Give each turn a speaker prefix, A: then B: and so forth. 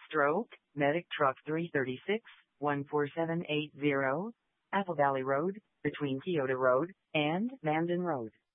A: Stroke, Medic Truck 336, 14780, Apple Valley Road, between Kyoto Road and Mandan Road.